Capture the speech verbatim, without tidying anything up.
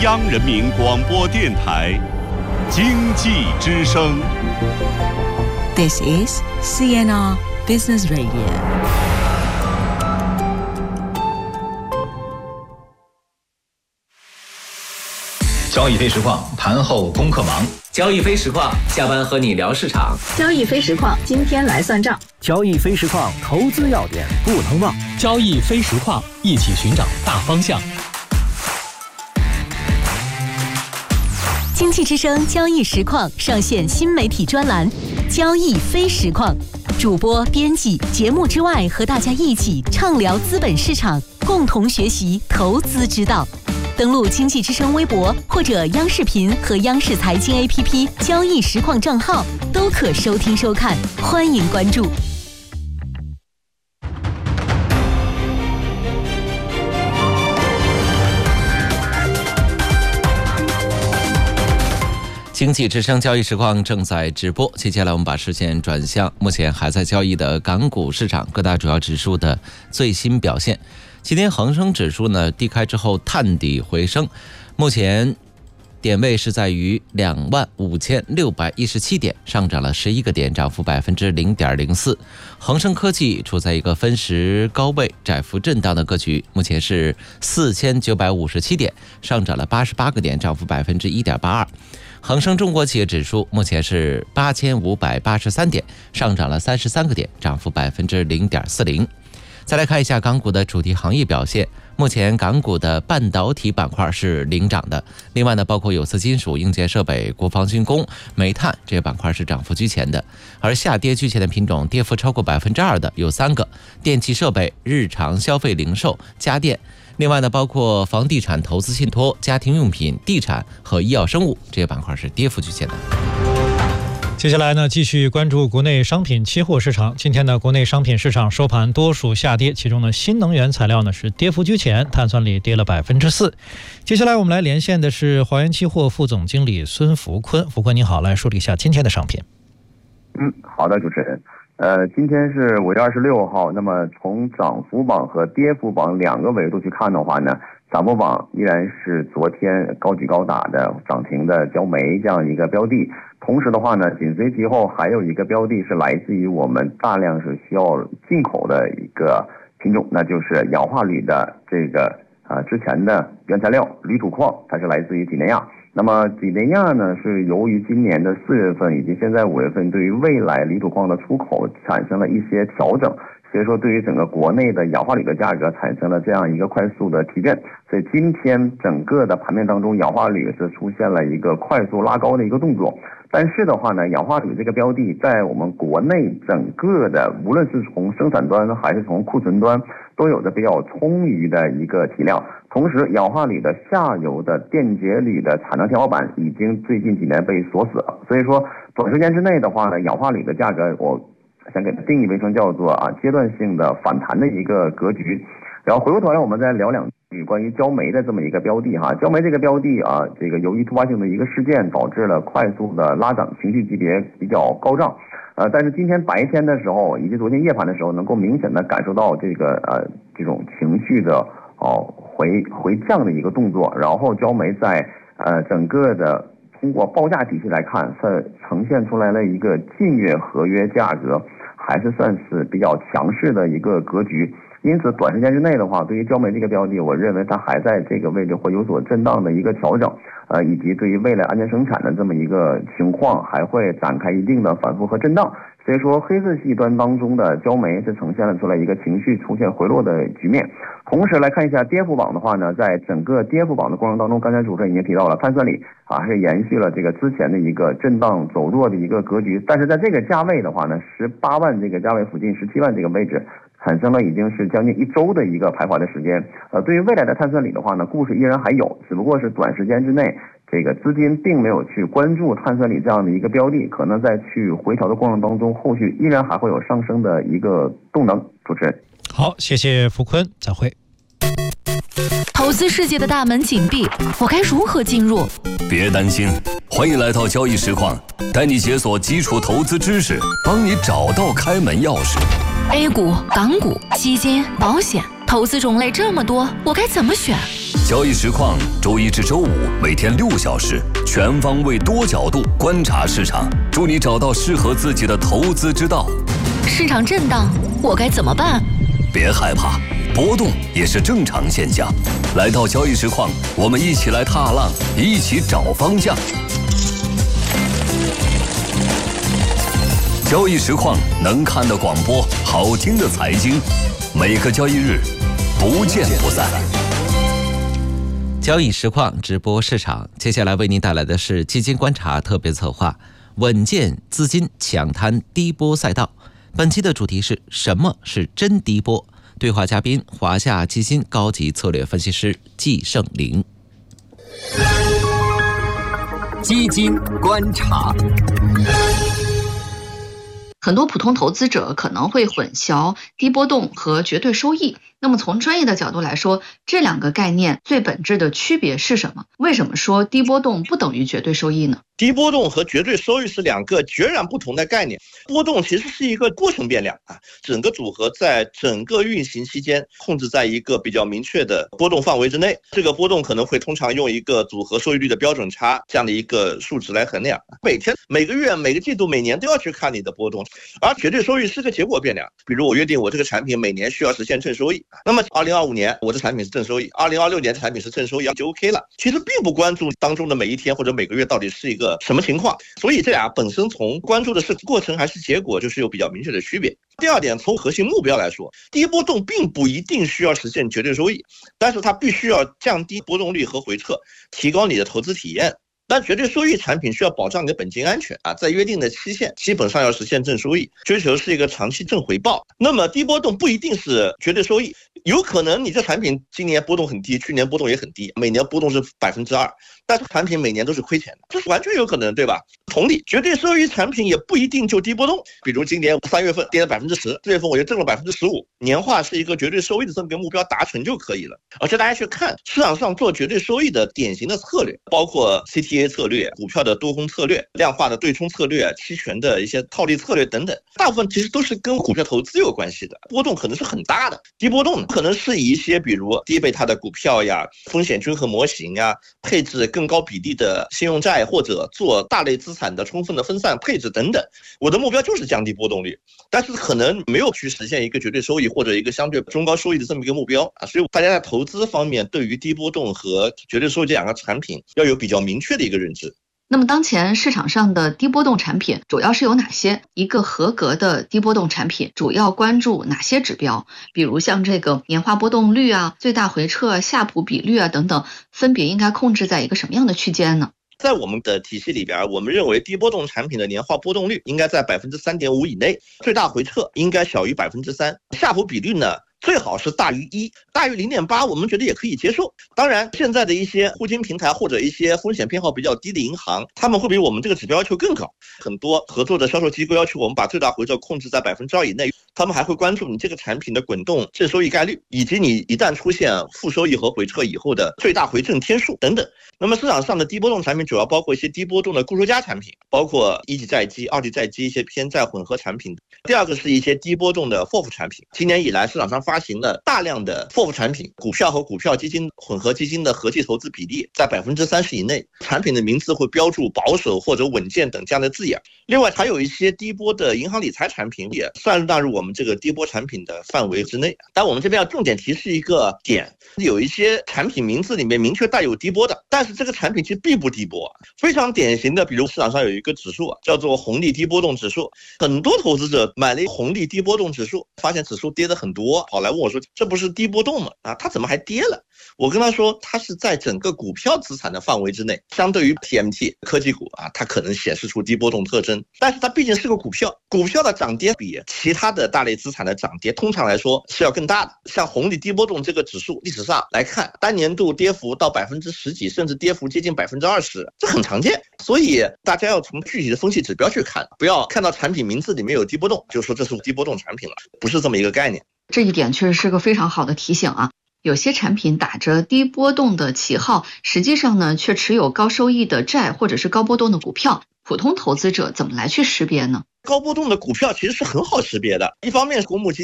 央人民广播电台经济之声。 This is C N R Business Radio。 交易非实况，盘后功课忙。 交易非实况，下班和你聊市场。 交易非实况，今天来算账。 交易非实况，投资要点不能忘。 交易非实况，一起寻找大方向。 经济之声交易实况上线新媒体专栏《交易非实况》，主播、编辑节目之外，和大家一起畅聊资本市场，共同学习投资之道。登录经济之声微博或者央视频和央视财经 A P P 交易实况账号，都可收听收看，欢迎关注。 经济之声交易实况正在直播，接下来我们把视线转向目前还在交易的港股市场各大主要指数的最新表现。今天恒生指数呢低开之后探底回升，目前点位是在于两万五千六百一十七点，上涨了十一个点，涨幅百分之零点零四。恒生科技处在一个分时高位窄幅震荡的格局，目前是四千九百五十七点，上涨了八十八个点，涨幅百分之一点八二。恒生中国企业指数目前是八千五百八十三点，上涨了三十三个点，涨幅百分之零点四零。再来看一下港股的主题行业表现，目前港股的半导体板块是领涨的，另外呢，包括有色金属、硬件设备、国防军工、煤炭这些板块是涨幅居前的，而下跌居前的品种，跌幅超过百分之二的有三个：电气设备、日常消费零售、家电。另外呢，包括房地产投资信托、家庭用品、地产和医药生物这些板块是跌幅居前的。 接下来呢，继续关注国内商品期货市场。今天呢，国内商品市场收盘多数下跌，其中呢，新能源材料呢是跌幅居前，碳酸锂跌了百分之四。接下来我们来连线的是华源期货副总经理孙福坤，福坤你好，来梳理一下今天的商品。 嗯，好的，主持人。呃，今天是五月二十六号，那么从涨幅榜和跌幅榜两个维度去看的话呢，涨幅榜依然是昨天高举高打的涨停的焦煤这样一个标的，同时的话呢，紧随其后还有一个标的是来自于我们大量是需要进口的一个品种，那就是氧化铝的这个啊、呃、之前的原材料铝主矿，它是来自于几内亚。那么几内亚呢，是由于今年的四月份以及现在五月份对于未来铝主矿的出口产生了一些调整，所以说对于整个国内的氧化铝的价格产生了这样一个快速的提振，所以今天整个的盘面当中，氧化铝是出现了一个快速拉高的一个动作。但是的话呢，氧化铝这个标的在我们国内整个的无论是从生产端还是从库存端都有着比较充裕的一个体量，同时氧化铝的下游的电解铝的产能天花板已经最近几年被锁死了，所以说短时间之内的话呢，氧化铝的价格我想给它定义为成叫做啊阶段性的反弹的一个格局。然后回过头来我们再聊两句关于焦煤的这么一个标的哈，焦煤这个标的啊，这个由于突发性的一个事件导致了快速的拉涨，情绪级别比较高涨，呃，但是今天白天的时候以及昨天夜盘的时候，能够明显的感受到这个呃这种情绪的哦回回降的一个动作，然后焦煤在呃整个的通过报价体系来看，是呈现出来了一个近月合约价格还是算是比较强势的一个格局。因此短时间之内的话，对于焦煤这个标的，我认为它还在这个位置会有所震荡的一个调整，呃，以及对于未来安全生产的这么一个情况还会展开一定的反复和震荡。所以说黑色系端当中的焦煤是呈现了出来一个情绪出现回落的局面。同时来看一下跌幅榜的话呢，在整个跌幅榜的过程当中，刚才主持人已经提到了碳酸锂啊是延续了这个之前的一个震荡走弱的一个格局，但是在这个价位的话呢，十八万这个价位附近，十七万这个位置产生了已经是将近一周的一个徘徊的时间。呃，对于未来的碳酸锂的话呢，故事依然还有，只不过是短时间之内这个资金并没有去关注碳酸锂这样的一个标的，可能在去回调的过程当中，后续依然还会有上升的一个动能。主持人， 好，谢谢福坤，再会。 投资世界的大门紧闭，我该如何进入？ 别担心，欢迎来到交易实况，带你解锁基础投资知识，帮你找到开门钥匙。 A 股、港股、基金、保险，投资种类这么多，我该怎么选？ 交易实况周一至周五每天六小时，全方位多角度观察市场，助你找到适合自己的投资之道。 市场震荡，我该怎么办？ 别害怕，波动也是正常现象。来到交易实况，我们一起来踏浪，一起找方向。交易实况能看的广播，好听的财经，每个交易日不见不散。 交易实况直播市场，接下来为您带来的是基金观察特别策划，稳健资金抢滩低波赛道。本期的主题是什么是真低波？对话嘉宾华夏基金高级策略分析师季胜林。 基金观察。 很多普通投资者可能会混淆低波动和绝对收益。那么从专业的角度来说，这两个概念最本质的区别是什么？为什么说低波动不等于绝对收益呢？ 低波动和绝对收益是两个截然不同的概念。波动其实是一个过程变量啊，整个组合在整个运行期间控制在一个比较明确的波动范围之内。这个波动可能会通常用一个组合收益率的标准差这样的一个数值来衡量。每天、每个月、每个季度、每年都要去看你的波动。而绝对收益是个结果变量，比如我约定我这个产品每年需要实现正收益，那么二零二五年我的产品是正收益，二零二六年产品是正收益就 OK 了。其实并不关注当中的每一天或者每个月到底是一个什么情况，所以这俩本身从关注的是过程还是结果就是有比较明确的区别。第二点，从核心目标来说，低波动并不一定需要实现绝对收益，但是它必须要降低波动率和回撤，提高你的投资体验。但绝对收益产品需要保障你的本金安全啊，在约定的期限基本上要实现正收益，追求是一个长期正回报。那么低波动不一定是绝对收益，有可能你这产品今年波动很低，去年波动也很低，每年波动是百分之二，但是产品每年都是亏钱的，这是完全有可能，对吧？同理，绝对收益产品也不一定就低波动，比如今年三月份跌了百分之十，四月份我就挣了百分之十五，年化是一个绝对收益的这么个目标达成就可以了。而且大家去看市场上做绝对收益的典型的策略，包括 C T A策略、股票的多空策略、量化的对冲策略、期权的一些套利策略等等，大部分其实都是跟股票投资有关系的，波动可能是很大的。低波动可能是以一些比如低贝塔的股票呀、风险均衡模型呀、配置更高比例的信用债或者做大类资产的充分的分散配置等等。我的目标就是降低波动率，但是可能没有去实现一个绝对收益或者一个相对中高收益的这么一个目标啊。所以大家在投资方面对于低波动和绝对收益这两个产品要有比较明确的一个认知。 那么当前市场上的低波动产品主要是有哪些？一个合格的低波动产品主要关注哪些指标？比如像这个年化波动率啊、最大回撤啊、夏普比率啊等等，分别应该控制在一个什么样的区间呢？ 在我们的体系里边，我们认为低波动产品的年化波动率应该在 百分之三点五 以内，最大回撤应该小于 百分之三， 夏普比率呢最好是大于一，大于 零点八 我们觉得也可以接受。当然现在的一些互金平台或者一些风险偏好比较低的银行，他们会比我们这个指标要求更高，很多合作的销售机构要求我们把最大回撤控制在 百分之二 以内，他们还会关注你这个产品的滚动正收益概率，以及你一旦出现负收益和回撤以后的最大回正天数等等。那么市场上的低波动产品主要包括一些低波动的固收加产品，包括一级债基、二级债基一些偏债混合产品。第二个是一些低波动的 F O F 产品，今年以来市场上发行了大量的 F O F 产品，股票和股票基金混合基金的合计投资比例在 百分之三十 以内，产品的名字会标注保守或者稳健等这样的字眼。另外还有一些低波的银行理财产品也算纳入我们这个低波产品的范围之内。但我们这边要重点提示一个点，有一些产品名字里面明确带有低波的，但是这个产品其实并不低波。非常典型的，比如市场上有一个指数叫做红利低波动指数，很多投资者买了红利低波动指数，发现指数跌的很多，跑来问我说这不是低波动吗？啊，它怎么还跌了？我跟他说它是在整个股票资产的范围之内，相对于 T M T 科技股啊，它可能显示出低波动特征，但是它毕竟是个股票，股票的涨跌比其他的大类资产的涨跌通常来说是要更大的。像红利低波动这个指数历史上来看，单年度跌幅到百分之十几，甚至跌幅接近百分之二十，这很常见。所以大家要从具体的分析指标去看，不要看到产品名字里面有低波动就说这是低波动产品了，不是这么一个概念。 这一点确实是个非常好的提醒啊。有些产品打着低波动的旗号，实际上呢却持有高收益的债或者是高波动的股票，普通投资者怎么来去识别呢？ 高波动的股票其实是很好识别的，一方面公募基